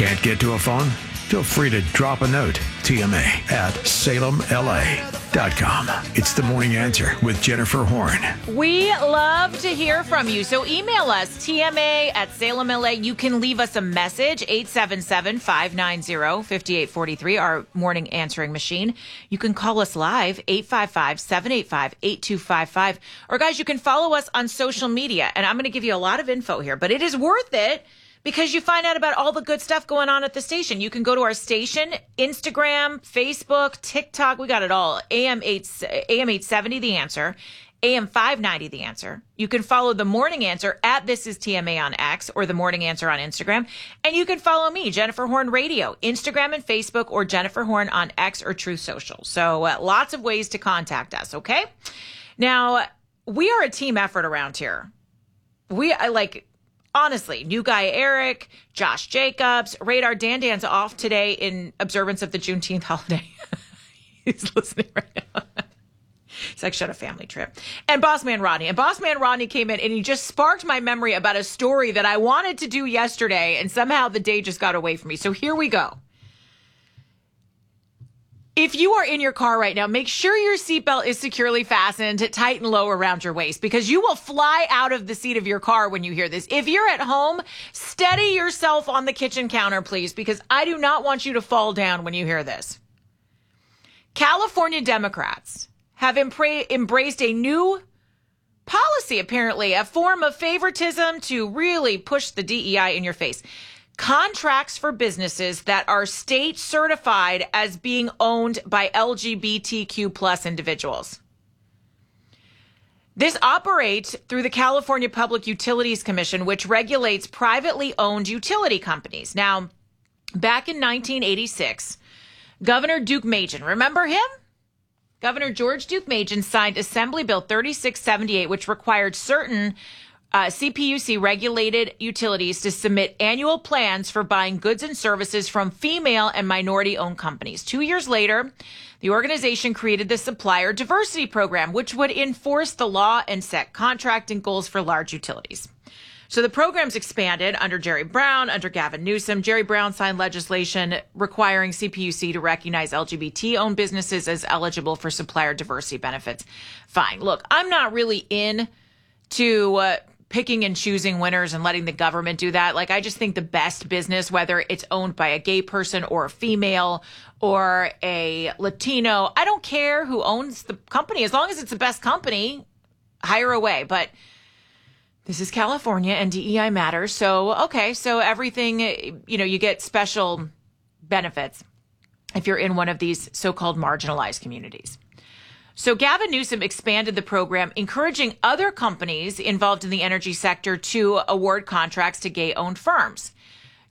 Can't get to a phone? Feel free to drop a note. TMA at salemla.com. It's the Morning Answer with Jennifer Horn. We love to hear from you. So email us, TMA at salemla. You can leave us a message, 877-590-5843, our morning answering machine. You can call us live, 855-785-8255. Or guys, you can follow us on social media. And I'm going to give you a lot of info here, but it is worth it, because you find out about all the good stuff going on at the station. You can go to our station, Instagram, Facebook, TikTok. We got it all. AM 870, The Answer. AM 590, The Answer. You can follow The Morning Answer at This Is TMA on X, or The Morning Answer on Instagram. And you can follow me, Jennifer Horn Radio, Instagram and Facebook, or Jennifer Horn on X or Truth Social. So lots of ways to contact us, okay? Now, we are a team effort around here. Honestly, new guy Eric, Josh Jacobs, Radar Dan's off today in observance of the Juneteenth holiday. He's listening right now. He's like, shut a family trip. And Boss Man Rodney. And Boss Man Rodney came in and he just sparked my memory about a story that I wanted to do yesterday, and somehow the day just got away from me. So here we go. If you are in your car right now, make sure your seatbelt is securely fastened tight and low around your waist, because you will fly out of the seat of your car when you hear this. If you're at home, steady yourself on the kitchen counter, please, because I do not want you to fall down when you hear this. California Democrats have embraced a new policy, apparently, a form of favoritism to really push the DEI in your face. Contracts for businesses that are state certified as being owned by LGBTQ plus individuals. This operates through the California Public Utilities Commission, which regulates privately owned utility companies. Now, back in 1986, Governor Duke Majan, remember him? Governor George Duke Majan signed Assembly Bill 3678, which required certain CPUC-regulated utilities to submit annual plans for buying goods and services from female and minority-owned companies. 2 years later, the organization created the Supplier Diversity Program, which would enforce the law and set contracting goals for large utilities. So the program's expanded under Jerry Brown, under Gavin Newsom. Jerry Brown signed legislation requiring CPUC to recognize LGBT-owned businesses as eligible for supplier diversity benefits. Fine. Look, I'm not really into picking and choosing winners and letting the government do that. Like, I just think the best business, whether it's owned by a gay person or a female or a Latino, I don't care who owns the company. As long as it's the best company, hire away. But this is California and DEI matters. So, okay, so everything, you get special benefits if you're in one of these so-called marginalized communities. So Gavin Newsom expanded the program, encouraging other companies involved in the energy sector to award contracts to gay-owned firms.